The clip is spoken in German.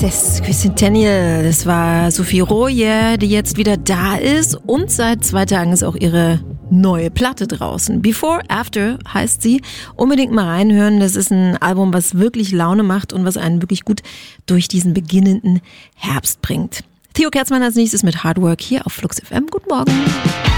Sesquicentennial, das war Sophie Royer, die jetzt wieder da ist und seit 2 Tagen ist auch ihre neue Platte draußen. Before, After heißt sie. Unbedingt mal reinhören, das ist ein Album, was wirklich Laune macht und was einen wirklich gut durch diesen beginnenden Herbst bringt. Theo Kerzmann als nächstes mit Hard Work hier auf Flux FM. Guten Morgen.